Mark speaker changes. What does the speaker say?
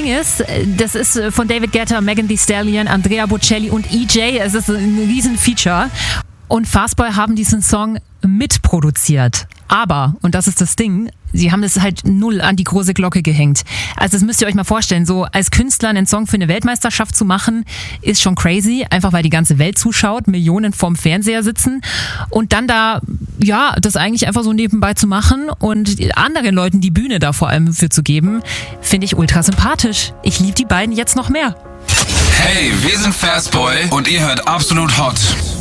Speaker 1: ist, das ist von David Guetta, Megan Thee Stallion, Andrea Bocelli und EJ. Es ist ein riesen Feature. Und Fastboy haben diesen Song mitproduziert. Aber, und das ist das Ding, sie haben das halt null an die große Glocke gehängt. Also das müsst ihr euch mal vorstellen, so als Künstler einen Song für eine Weltmeisterschaft zu machen, ist schon crazy, einfach weil die ganze Welt zuschaut, Millionen vorm Fernseher sitzen und dann da, ja, das eigentlich einfach so nebenbei zu machen und anderen Leuten die Bühne da vor allem für zu geben, finde ich ultra sympathisch. Ich liebe die beiden jetzt noch mehr.
Speaker 2: Hey, wir sind Fastboy und ihr hört Absolut Hot.